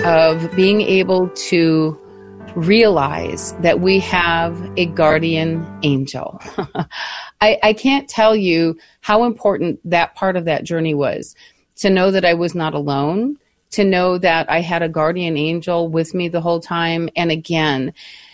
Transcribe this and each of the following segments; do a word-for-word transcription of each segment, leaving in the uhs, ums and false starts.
of being able to realize that we have a guardian angel. I, I can't tell you how important that part of that journey was, to know that I was not alone, to know that I had a guardian angel with me the whole time. And again,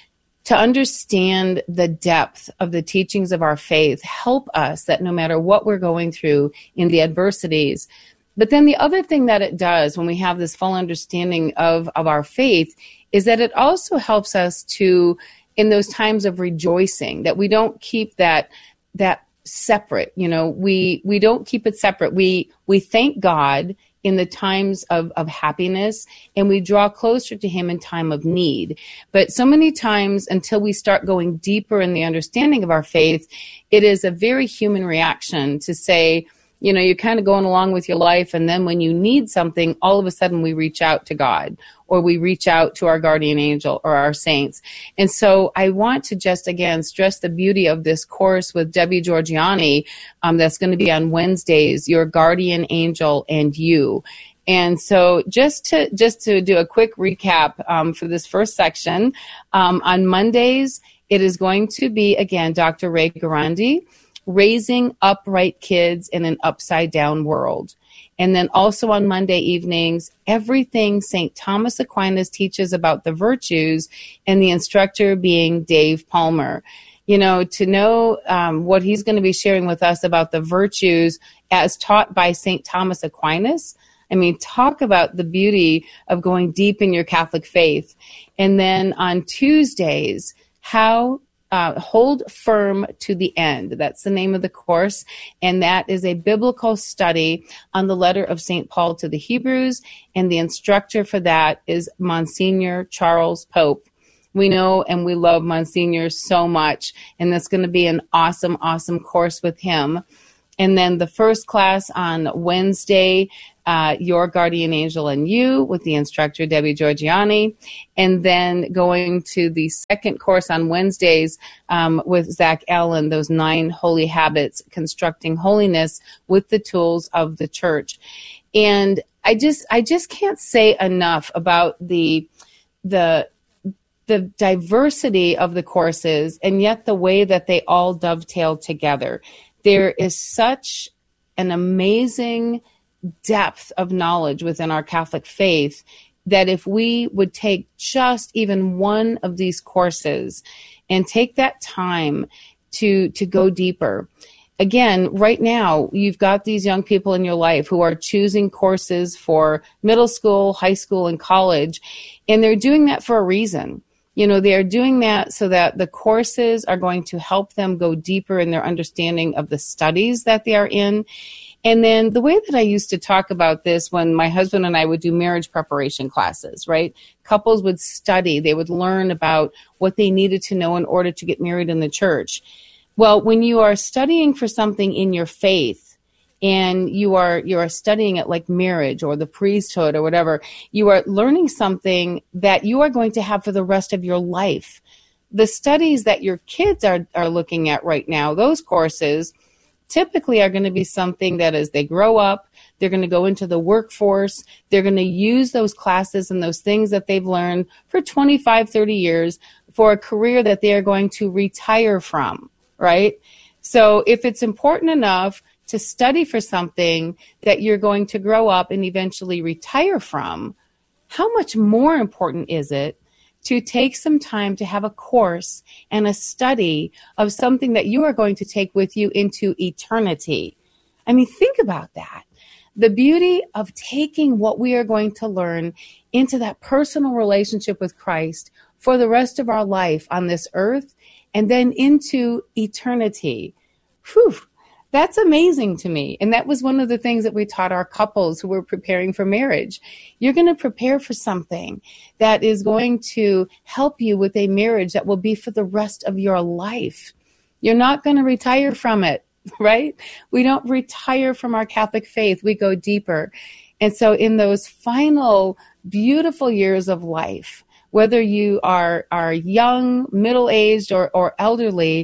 to understand the depth of the teachings of our faith help us that no matter what we're going through in the adversities. But then the other thing that it does when we have this full understanding of, of our faith is that it also helps us to, in those times of rejoicing, that we don't keep that that separate. You know, we we don't keep it separate. We we thank God in the times of, of happiness, and we draw closer to him in time of need. But so many times, until we start going deeper in the understanding of our faith, it is a very human reaction to say, you know, you're kind of going along with your life, and then when you need something, all of a sudden we reach out to God, or we reach out to our guardian angel or our saints. And so I want to just, again, stress the beauty of this course with Debbie Georgianni um, that's going to be on Wednesdays, Your Guardian Angel and You. And so just to just to do a quick recap um, for this first section, um, on Mondays, it is going to be, again, Doctor Ray Garandi, Raising Upright Kids in an Upside Down World. And then also on Monday evenings, everything Saint Thomas Aquinas teaches about the virtues, and the instructor being Dave Palmer. You know, to know um, what he's going to be sharing with us about the virtues as taught by Saint Thomas Aquinas. I mean, talk about the beauty of going deep in your Catholic faith. And then on Tuesdays, how Uh, Hold Firm to the End. That's the name of the course. And that is a biblical study on the letter of Saint Paul to the Hebrews. And the instructor for that is Monsignor Charles Pope. We know and we love Monsignor so much. And that's going to be an awesome, awesome course with him. And then the first class on Wednesday, uh, Your Guardian Angel and You, with the instructor Debbie Georgianni. And then going to the second course on Wednesdays um, with Zach Allen, those nine holy habits, constructing holiness with the tools of the church. And I just, I just can't say enough about the, the, the diversity of the courses, and yet the way that they all dovetail together. There is such an amazing depth of knowledge within our Catholic faith that if we would take just even one of these courses and take that time to to go deeper. Again, right now, you've got these young people in your life who are choosing courses for middle school, high school, and college, and they're doing that for a reason. You know, they are doing that so that the courses are going to help them go deeper in their understanding of the studies that they are in. And then the way that I used to talk about this when my husband and I would do marriage preparation classes, right? Couples would study. They would learn about what they needed to know in order to get married in the church. Well, when you are studying for something in your faith, and you are you are studying it like marriage or the priesthood or whatever, you are learning something that you are going to have for the rest of your life. The studies that your kids are, are looking at right now, those courses, typically are going to be something that as they grow up, they're going to go into the workforce, they're going to use those classes and those things that they've learned for twenty-five, thirty years for a career that they are going to retire from, right? So if it's important enough to study for something that you're going to grow up and eventually retire from, how much more important is it to take some time to have a course and a study of something that you are going to take with you into eternity? I mean, think about that. The beauty of taking what we are going to learn into that personal relationship with Christ for the rest of our life on this earth and then into eternity. Whew. That's amazing to me. And that was one of the things that we taught our couples who were preparing for marriage. You're going to prepare for something that is going to help you with a marriage that will be for the rest of your life. You're not going to retire from it, right? We don't retire from our Catholic faith. We go deeper. And so in those final beautiful years of life, whether you are, are young, middle-aged, or, or elderly,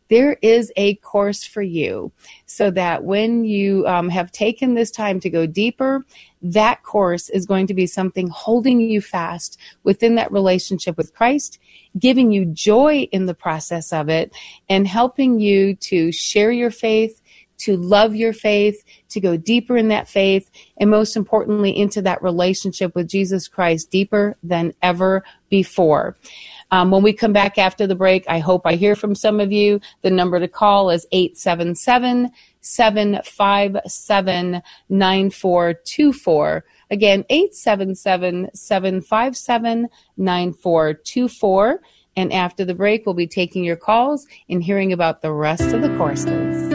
there is a course for you, so that when you um, have taken this time to go deeper, that course is going to be something holding you fast within that relationship with Christ, giving you joy in the process of it, and helping you to share your faith, to love your faith, to go deeper in that faith, and most importantly, into that relationship with Jesus Christ deeper than ever before. Um, when we come back after the break, I hope I hear from some of you. The number to call is eight seven seven, seven five seven, nine four two four. Again, eight seven seven, seven five seven, nine four two four. And after the break, we'll be taking your calls and hearing about the rest of the courses.